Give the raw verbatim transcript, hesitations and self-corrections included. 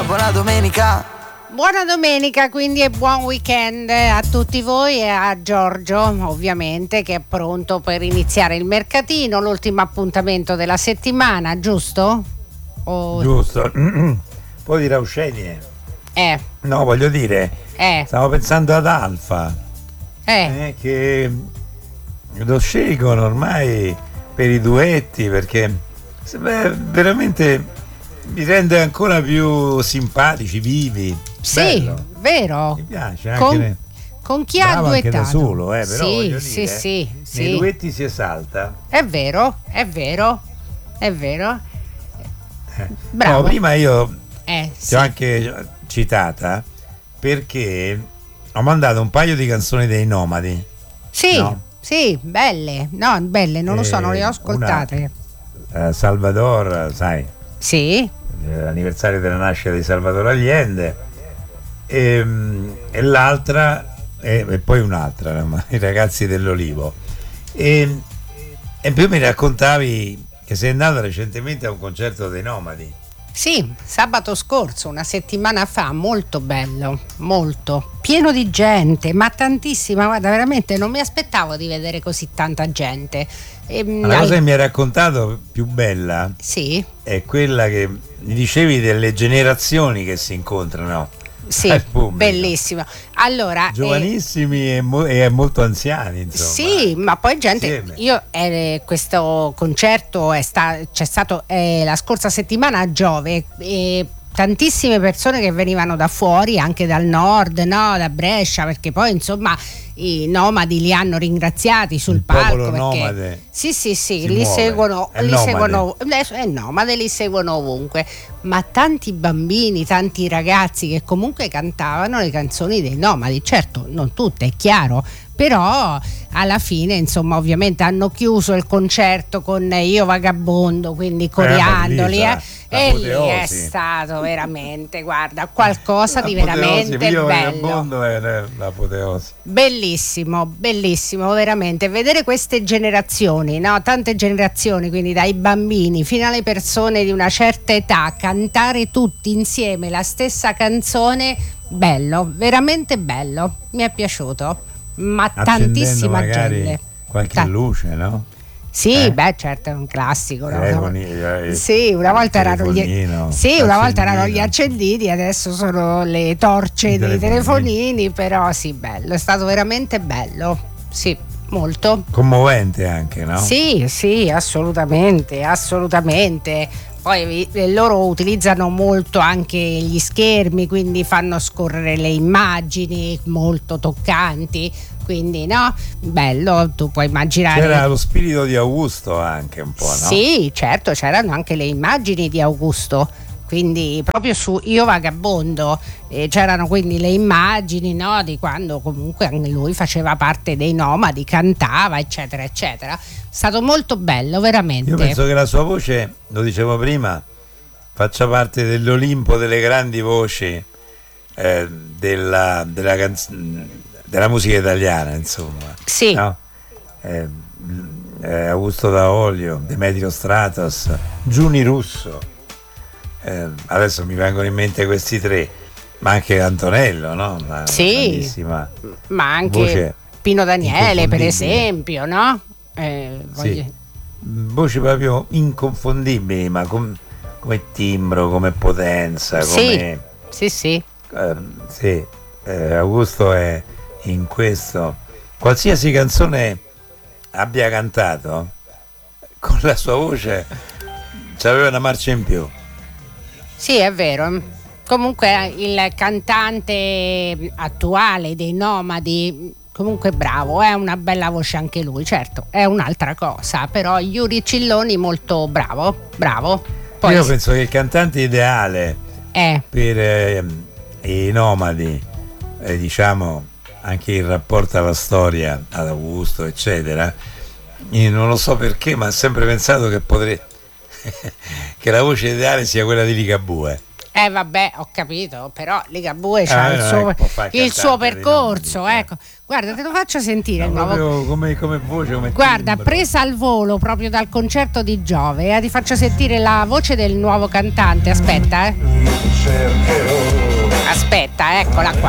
buona domenica. Buona domenica, quindi, e buon weekend a tutti voi e a Giorgio, ovviamente, che è pronto per iniziare il mercatino, l'ultimo appuntamento della settimana, giusto? O... Giusto. Un po' di Rauscenie. Eh. No, voglio dire, eh. stavo pensando ad Alfa, eh. Eh, che lo scelgono ormai per i duetti, perché beh, veramente mi rende ancora più simpatici, vivi. Sì, bello. Vero. Mi piace anche con, ne... con chi ha duettato anche da solo, eh, però sì, voglio sì, dire, sì, nei sì. duetti si esalta. È vero, è vero, è vero. Eh. Bravo. No, prima io eh, ti sì. ho anche citata perché ho mandato un paio di canzoni dei Nomadi. Sì, no? sì, belle, no, belle, non lo so, non le ho ascoltate. Una, uh, Salvador, sai? Sì. L'anniversario della nascita di Salvador Allende, e, e l'altra, e, e poi un'altra, i ragazzi dell'Olivo. E, e poi mi raccontavi che sei andato recentemente a un concerto dei Nomadi. Sì, sabato scorso, una settimana fa, molto bello, molto, pieno di gente, ma tantissima, guarda, veramente non mi aspettavo di vedere così tanta gente. E, ma la cosa che mi hai raccontato più bella sì. è quella che mi dicevi delle generazioni che si incontrano. Sì, bellissimo. Allora, giovanissimi eh, e, mo- e molto anziani, insomma. Sì, ma poi gente. Insieme. Io eh, questo concerto è sta, c'è stato eh, la scorsa settimana a Giove e tantissime persone che venivano da fuori, anche dal nord, no, da Brescia, perché poi insomma i Nomadi li hanno ringraziati sul il palco. Popolo perché, nomade. Sì, sì, sì, si li muove. seguono, è li nomade. seguono, è nomade, li seguono ovunque. Ma tanti bambini, tanti ragazzi che comunque cantavano le canzoni dei Nomadi, certo, non tutte, è chiaro. Però alla fine, insomma, ovviamente hanno chiuso il concerto con Io Vagabondo, quindi coriandoli, eh, eh, e lì è stato veramente, guarda, qualcosa di veramente Io bello. Vagabondo è l'apoteosi. Bellissimo, bellissimo, veramente vedere queste generazioni, no? Tante generazioni, quindi dai bambini fino alle persone di una certa età, cantare tutti insieme la stessa canzone, bello, veramente bello, mi è piaciuto. Ma accendendo tantissima magari gente, qualche Ta- luce, no? sì, eh? beh, certo, è un classico, no? Telefoni, eh, sì, una volta erano gli sì, una volta erano gli accendini, adesso sono le torce I dei telefonini. telefonini, però sì, bello, è stato veramente bello, sì, molto commovente anche, no? Sì, sì, assolutamente, assolutamente. Poi loro utilizzano molto anche gli schermi, quindi fanno scorrere le immagini molto toccanti, quindi no, bello, tu puoi immaginare. C'era lo spirito di Augusto anche un po', no? Sì, certo, c'erano anche le immagini di Augusto, quindi proprio su Io Vagabondo eh, c'erano quindi le immagini, no, di quando comunque anche lui faceva parte dei Nomadi, cantava, eccetera, eccetera. È stato molto bello, veramente. Io penso che la sua voce, lo dicevo prima, faccia parte dell'Olimpo delle grandi voci eh, della, della, canz- della musica italiana, insomma. Sì. No? Eh, eh, Augusto Daolio, Demetrio Stratos, Giuni Russo. Eh, adesso mi vengono in mente questi tre, ma anche Antonello, no? Una, sì, una ma anche Pino Daniele, per esempio, no? Eh, voglio... sì. Voci proprio inconfondibili, ma com- come timbro, come potenza, come... Sì, sì, sì. Eh, sì. Eh, Augusto è in questo. Qualsiasi canzone abbia cantato, con la sua voce c'aveva una marcia in più. Sì, è vero. Comunque il cantante attuale dei Nomadi, comunque bravo, è una bella voce anche lui, certo, è un'altra cosa, però Yuri Cilloni molto bravo, bravo. Poi io penso che il cantante ideale è per eh, i Nomadi, eh, diciamo anche in rapporto alla storia, ad Augusto, eccetera, io non lo so perché, ma ho sempre pensato che potrei che la voce ideale sia quella di Ligabue. Eh vabbè, ho capito, però Ligabue c'ha ah, il, no, suo, ecco, il suo percorso, Nomadi, ecco. Guarda, te lo faccio sentire. No, il nuovo... come, come voce, come Guarda, timbro. presa al volo proprio dal concerto di Giove, eh, ti faccio sentire la voce del nuovo cantante. Aspetta, eh. scritta, eccola qua.